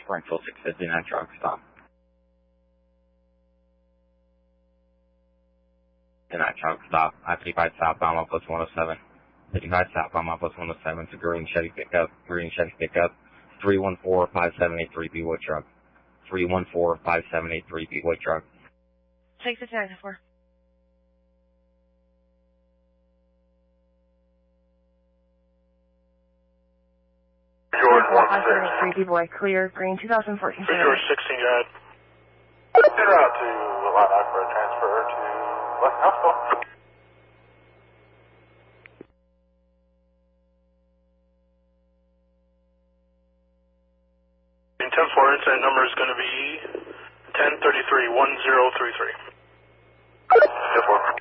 Springfield 659 truck stop. 59 truck stop. I-35 southbound on plus 107. 55 southbound on plus 107. It's a green Chevy pickup. 314-5783 B-Wood truck. 314-5783 B-Wood truck. 6-9-4. George 573 B-Boy, clear, green 2014. George 16, go ahead. Get out to Line 9 for a transfer to West Hospital. Intense for incident number is going to be 1033-1033. Yes, 4.